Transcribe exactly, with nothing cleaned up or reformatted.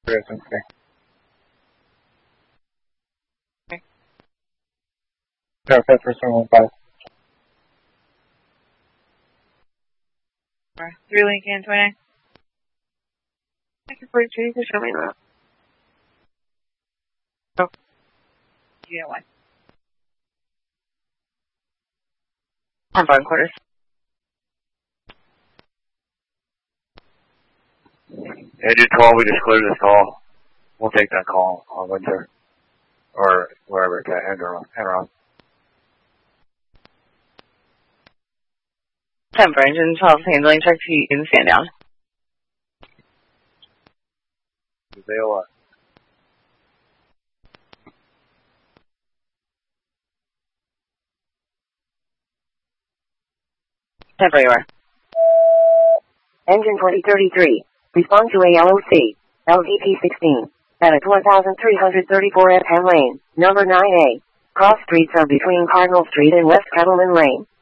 Present. Okay. Southwest for seven one five. Three Lincoln, twenty-nine. Thank you for your trees to show me that. Oh. Yeah, one. I'm five quarters. Engine twelve, we just cleared this call. We'll take that call on Windsor. Or wherever it's at, Enron. Enron. ten for engine twelve, handling check to you can stand down. They what? ten for you are. Engine twenty thirty-three. Respond to A L O C. L V P sixteen. At a one thousand three hundred thirty-four F M lane, number nine A. Cross streets are between Cardinal Street and West Cattleman Lane.